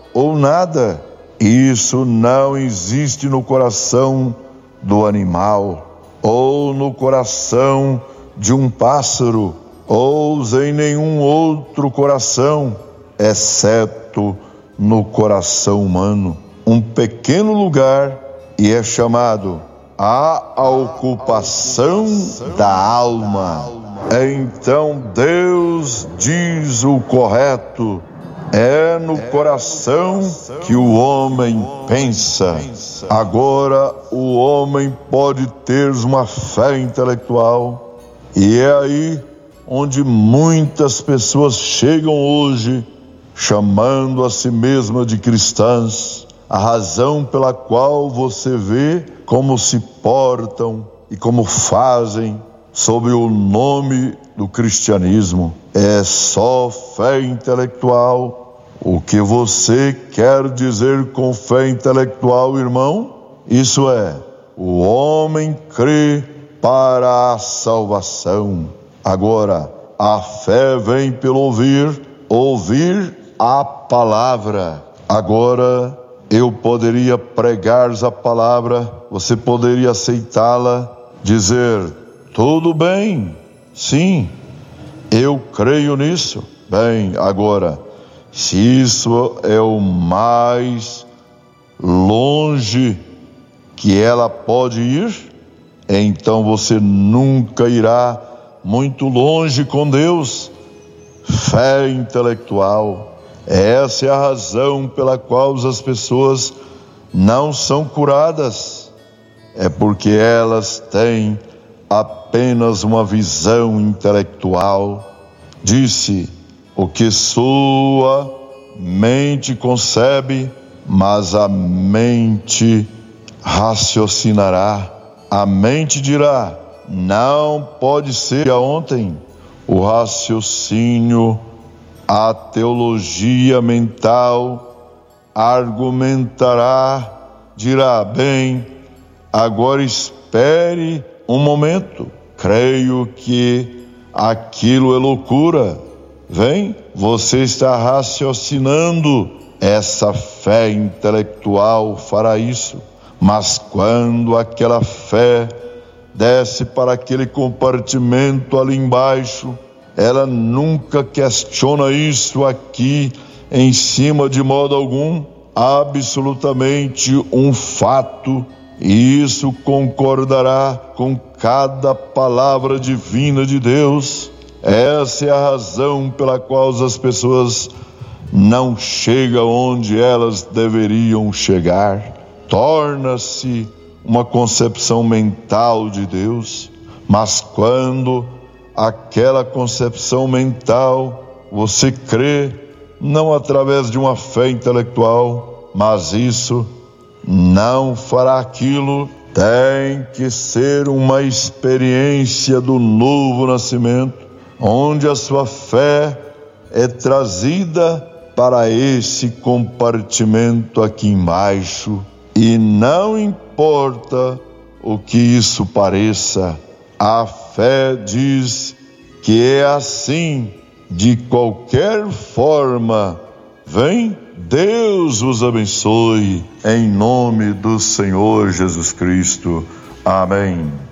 ou nada. Isso não existe no coração do animal, ou no coração de um pássaro, ou em nenhum outro coração, exceto no coração humano. Um pequeno lugar, e é chamado a ocupação da alma. Então Deus diz o correto: é no coração que o homem pensa. Agora o homem pode ter uma fé intelectual, e é aí onde muitas pessoas chegam hoje, chamando a si mesmas de cristãs, a razão pela qual você vê como se portam e como fazem sob o nome do cristianismo. É só fé intelectual. O que você quer dizer com fé intelectual, irmão? Isso é, o homem crê para a salvação. Agora, a fé vem pelo ouvir a palavra. Agora, eu poderia pregar a palavra, você poderia aceitá-la, dizer: tudo bem, sim, eu creio nisso. Bem, agora, se isso é o mais longe que ela pode ir, então você nunca irá muito longe com Deus. Fé intelectual. Essa é a razão pela qual as pessoas não são curadas. É porque elas têm apenas uma visão intelectual. Disse: o que sua mente concebe, mas a mente raciocinará. A mente dirá: não pode ser ontem. O raciocínio, a teologia mental argumentará, dirá: bem, agora espere um momento, creio que aquilo é loucura. Vem, você está raciocinando. Essa fé intelectual fará isso. Mas quando aquela fé desce para aquele compartimento ali embaixo, ela nunca questiona isso aqui em cima de modo algum. Absolutamente um fato, e isso concordará com cada palavra divina de Deus. Essa é a razão pela qual as pessoas não chegam onde elas deveriam chegar. Torna-se uma concepção mental de Deus, mas quando aquela concepção mental você crê, não através de uma fé intelectual, mas isso não fará aquilo. Tem que ser uma experiência do novo nascimento, onde a sua fé é trazida para esse compartimento aqui embaixo, e não importa o que isso pareça, a fé diz que é assim, de qualquer forma. Vem, Deus os abençoe, em nome do Senhor Jesus Cristo. Amém.